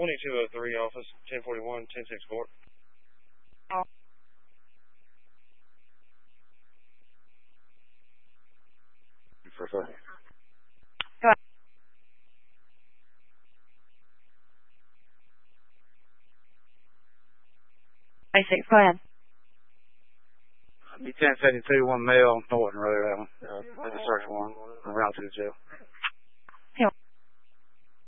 2203 office, 1041, 10-6 court. For a second. Go ahead. Go ahead. Be 1072, 1 male, Norton Road, Allen. That's a search warrant. I'm around to the jail.